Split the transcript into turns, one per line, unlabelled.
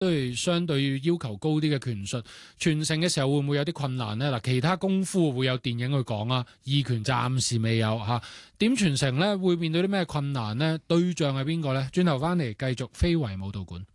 都係相對要求高啲嘅拳術，傳承嘅時候會唔會有啲困難呢？嗱，其他功夫會有電影去講啊，二拳暫時未有嚇。點傳承呢？會面對啲咩困難呢？對象係邊個呢？轉頭翻嚟繼續非遺舞蹈館。